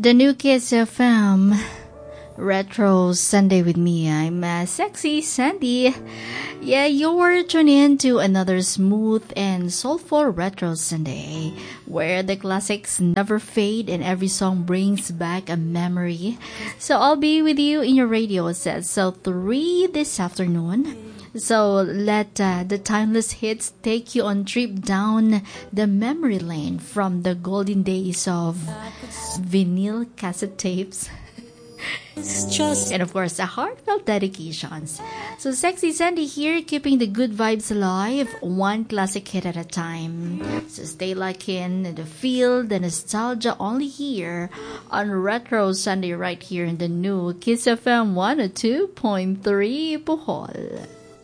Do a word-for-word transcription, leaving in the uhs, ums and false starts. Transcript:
The new Kiss F M Retro Sunday with me. I'm uh, Sexy Sandy. Yeah, you're tuned in to another smooth and soulful Retro Sunday, where the classics never fade and every song brings back a memory. So I'll be with you in your radio set. So three this afternoon. So let uh, the timeless hits take you on trip down the memory lane from the golden days of vinyl cassette tapes. And of course, the heartfelt dedications. So Sexy Sandy here, keeping the good vibes alive, one classic hit at a time. So stay locked in the feel, the nostalgia only here on Retro Sunday right here in the new Kiss F M one oh two point three Bohol.